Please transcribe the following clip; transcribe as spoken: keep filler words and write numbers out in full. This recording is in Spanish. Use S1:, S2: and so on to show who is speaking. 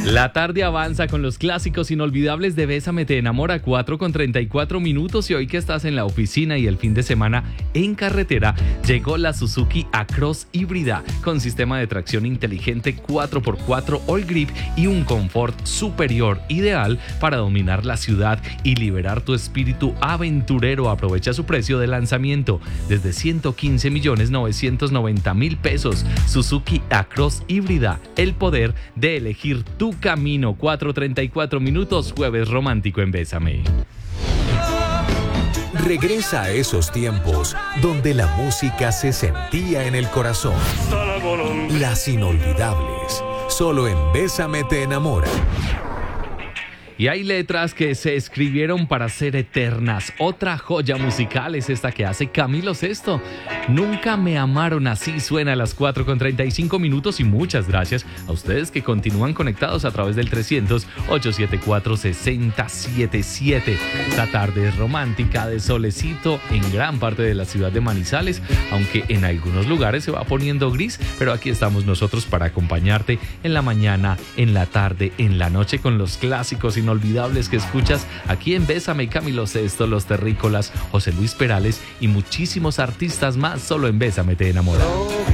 S1: La tarde avanza con los clásicos inolvidables de Bésame te enamora, cuatro con treinta y cuatro minutos, y hoy que estás en la oficina y el fin de semana en carretera, llegó la Suzuki Across híbrida con sistema de tracción inteligente cuatro por cuatro All Grip y un confort superior, ideal para dominar la ciudad y liberar tu espíritu aventurero. Aprovecha su precio de lanzamiento desde ciento quince millones novecientos noventa mil pesos. Suzuki Across híbrida, el poder de elegir tu camino. Cuatro treinta y cuatro minutos, jueves romántico en Bésame.
S2: Regresa a esos tiempos donde la música se sentía en el corazón. Las inolvidables, solo en Bésame te enamora.
S1: Y hay letras que se escribieron para ser eternas. Otra joya musical es esta que hace Camilo Sesto. Nunca me amaron así, suena a las cuatro con treinta y cinco minutos, y muchas gracias a ustedes que continúan conectados a través del trescientos, ochocientos setenta y cuatro, sesenta setenta y siete. Esta tarde es romántica, de solecito en gran parte de la ciudad de Manizales, aunque en algunos lugares se va poniendo gris, pero aquí estamos nosotros para acompañarte en la mañana, en la tarde, en la noche, con los clásicos inolvidables que escuchas aquí en Bésame. Camilo Sesto, Los Terrícolas, José Luis Perales y muchísimos artistas más, solo en Bésame te enamora.